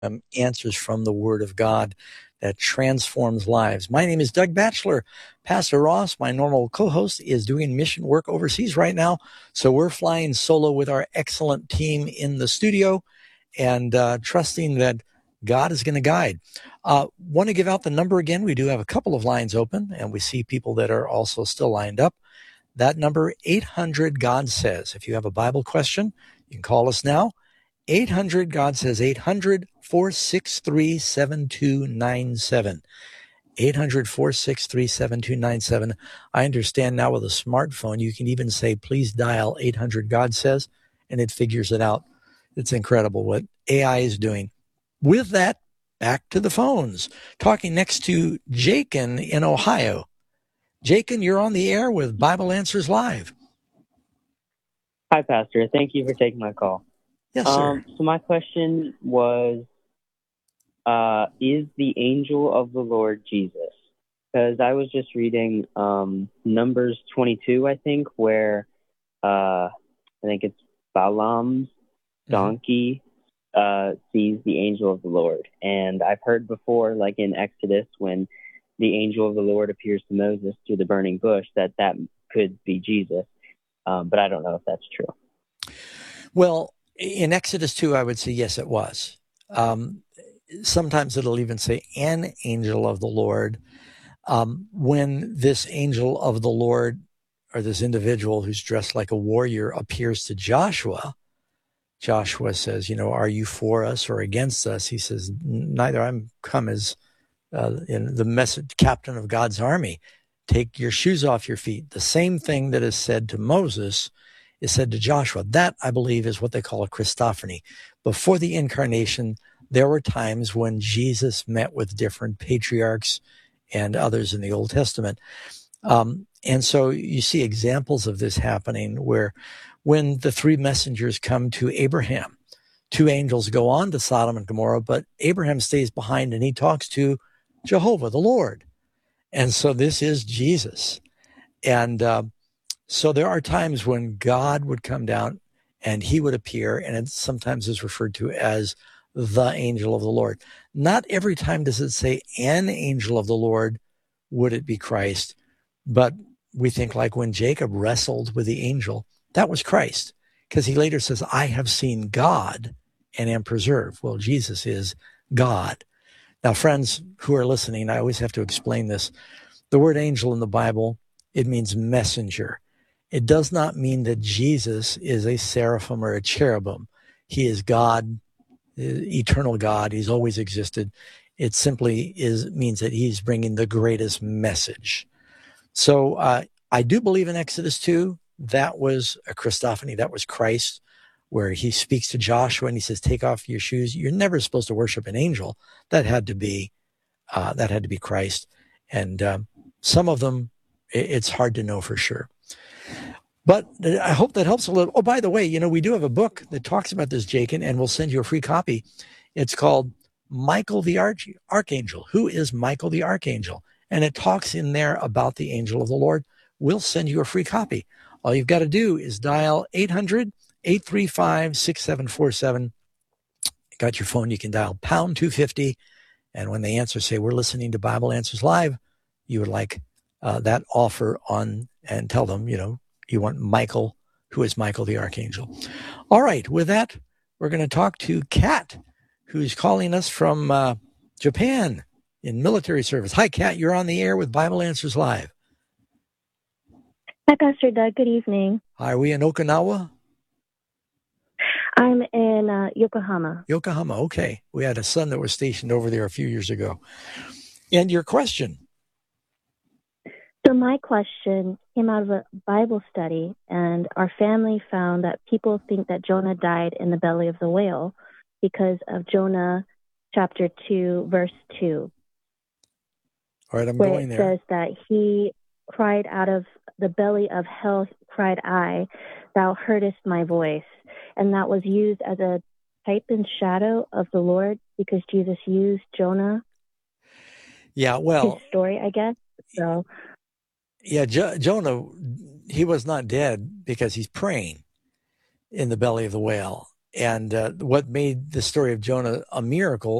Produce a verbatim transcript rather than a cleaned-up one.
um, answers from the Word of God that transforms lives. My name is Doug Batchelor. Pastor Ross, my normal co-host, is doing mission work overseas right now, so we're flying solo with our excellent team in the studio and uh, trusting that God is going to guide. Uh, want to give out the number again. We do have a couple of lines open, and we see people that are also still lined up. That number, eight hundred God Says. If you have a Bible question, you can call us now. eight hundred God Says, eight hundred, four six three, seven two nine seven. eight hundred, four six three, seven two nine seven. I understand now with a smartphone, you can even say, please dial eight hundred God Says, and it figures it out. It's incredible what A I is doing. With that, back to the phones. Talking next to Jakin in Ohio. Jakin, you're on the air with Bible Answers Live. Hi, Pastor. Thank you for taking my call. Yes, sir. Um, so my question was, uh, is the angel of the Lord Jesus? Because I was just reading um, Numbers twenty-two, I think, where uh, I think it's Balaam's donkey uh, sees the angel of the Lord. And I've heard before, like in Exodus, when the angel of the Lord appears to Moses through the burning bush, that that could be Jesus. Um, but I don't know if that's true. Well, in Exodus two, I would say yes, it was. Um, sometimes it'll even say an angel of the Lord. Um, when this angel of the Lord, or this individual who's dressed like a warrior, appears to Joshua, Joshua says, you know, are you for us or against us? He says, neither. I'm come as uh, in the message, captain of God's army. Take your shoes off your feet. The same thing that is said to Moses is said to Joshua. That, I believe, is what they call a Christophany. Before the incarnation, there were times when Jesus met with different patriarchs and others in the Old Testament. Um, and so you see examples of this happening where when the three messengers come to Abraham, two angels go on to Sodom and Gomorrah, but Abraham stays behind and he talks to Jehovah, the Lord. And so this is Jesus. And uh, so there are times when God would come down and he would appear, and it sometimes is referred to as the angel of the Lord. Not every time does it say an angel of the Lord would it be Christ, but we think like when Jacob wrestled with the angel, that was Christ, because he later says, I have seen God and am preserved. Well, Jesus is God. Now, friends who are listening, I always have to explain this. The word angel in the Bible, it means messenger. It does not mean that Jesus is a seraphim or a cherubim. He is God, eternal God. He's always existed. It simply is means that he's bringing the greatest message. So uh, I do believe in Exodus two, that was a Christophany. That was Christ, where he speaks to Joshua and he says, take off your shoes. You're never supposed to worship an angel. That had to be, uh, that had to be Christ. And um, some of them, it's hard to know for sure. But I hope that helps a little. Oh, by the way, you know, we do have a book that talks about this, Jakin, and we'll send you a free copy. It's called Michael the Arch- Archangel. Who is Michael the Archangel? And it talks in there about the angel of the Lord. We'll send you a free copy. All you've got to do is dial eight hundred, eight three five, six seven four seven. Got your phone, you can dial pound two fifty. And when they answer, say, we're listening to Bible Answers Live, you would like uh, that offer on, and tell them, you know, you want Michael, who is Michael the Archangel. All right, with that, we're going to talk to Kat, who's calling us from uh, Japan in military service. Hi, Kat, you're on the air with Bible Answers Live. Hi, Pastor Doug. Good evening. Are we in Okinawa? I'm in uh, Yokohama. Yokohama, okay. We had a son that was stationed over there a few years ago. And your question? So my question came out of a Bible study, and our family found that people think that Jonah died in the belly of the whale because of Jonah chapter two, verse two. All right, I'm where going it there. says that he cried out of the belly of hell, cried I, thou heardest my voice. And that was used as a type and shadow of the Lord because Jesus used Jonah. Yeah, well, his story, I guess. So, yeah, jo- Jonah, he was not dead because he's praying in the belly of the whale. and uh, what made the story of Jonah a miracle